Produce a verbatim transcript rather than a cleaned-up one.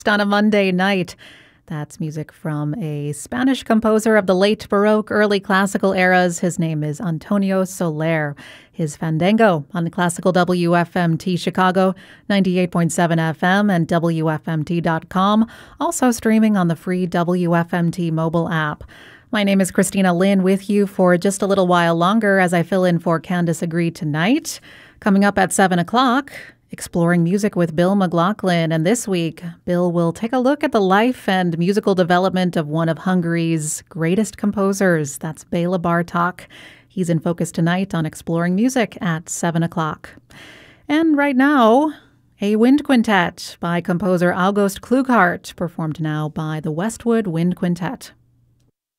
on a Monday night. That's music from a Spanish composer of the late Baroque, early classical eras. His name is Antonio Soler. His Fandango on the classical W F M T Chicago, ninety-eight point seven F M and W F M T dot com. Also streaming on the free W F M T mobile app. My name is Christina Lynn with you for just a little while longer as I fill in for Candice Agree tonight. Coming up at seven o'clock, exploring music with Bill McLaughlin. And this week, Bill will take a look at the life and musical development of one of Hungary's greatest composers. That's Bela Bartok. He's in focus tonight on exploring music at seven o'clock. And right now, a wind quintet by composer August Klughardt, performed now by the Westwood Wind Quintet.